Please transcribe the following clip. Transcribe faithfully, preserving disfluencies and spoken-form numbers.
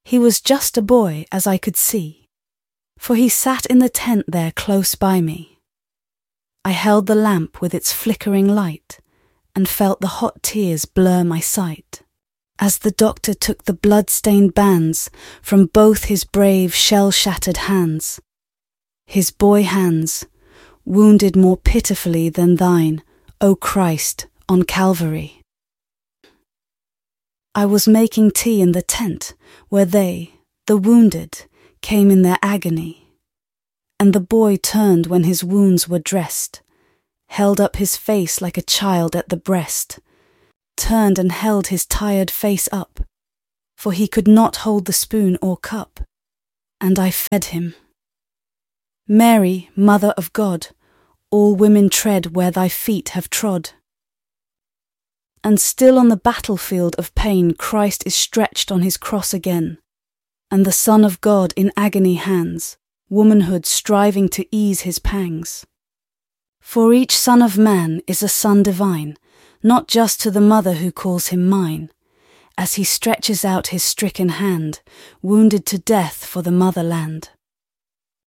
He was just a boy, as I could see, for he sat in the tent there close by me. I held the lamp with its flickering light, and felt the hot tears blur my sight, as the doctor took the blood-stained bands from both his brave shell-shattered hands. His boy hands, wounded more pitifully than thine, O Christ, on Calvary. I was making tea in the tent where they, the wounded, came in their agony, and the boy turned when his wounds were dressed, held up his face like a child at the breast, turned and held his tired face up, for he could not hold the spoon or cup, and I fed him. Mary, Mother of God, all women tread where thy feet have trod. And still on the battlefield of pain Christ is stretched on his cross again, and the Son of God in agony hands, womanhood striving to ease his pangs. For each son of man is a son divine, not just to the mother who calls him mine, as he stretches out his stricken hand, wounded to death for the motherland.